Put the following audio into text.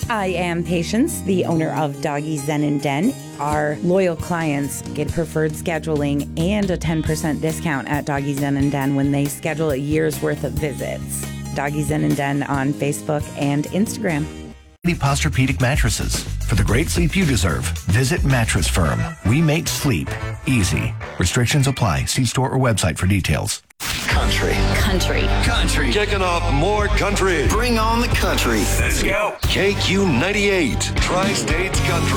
I am Patience, the owner of Doggy Zen and Den. Our loyal clients get preferred scheduling and a 10% discount at Doggy Zen and Den when they schedule a year's worth of visits. Doggy Zen and Den on Facebook and Instagram. Posturepedic mattresses. For the great sleep you deserve, visit Mattress Firm. We make sleep easy. Restrictions apply. See store or website for details. Country. Kicking off more country. Bring on the country. Let's go. KQ98, Tri-States Country.